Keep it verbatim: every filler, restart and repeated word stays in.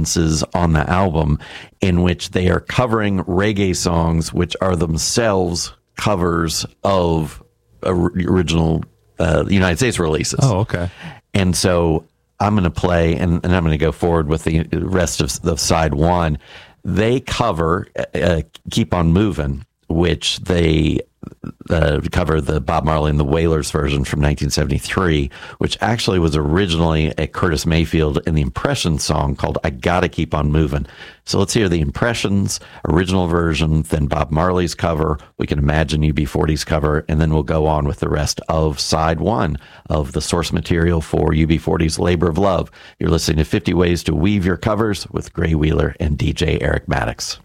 performances on the album in which they are covering reggae songs, which are themselves covers of original uh, United States releases. Oh, okay. And so I'm going to play, and, and I'm going to go forward with the rest of the side one. They cover uh, Keep on Moving, which they uh, cover the Bob Marley and the Wailers version from nineteen seventy-three, which actually was originally a Curtis Mayfield and the Impressions song called I Gotta Keep on Moving. So let's hear the Impressions original version, then Bob Marley's cover. We can imagine U B forty's cover, and then we'll go on with the rest of side one of the source material for U B forty's Labor of Love. You're listening to fifty Ways to Weave Your Covers with Gray Wheeler and D J Eric Maddox.